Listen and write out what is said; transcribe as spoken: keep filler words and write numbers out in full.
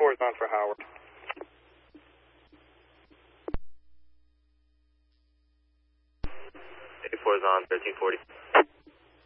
four is on for Howard. eighty-four is on, thirteen forty.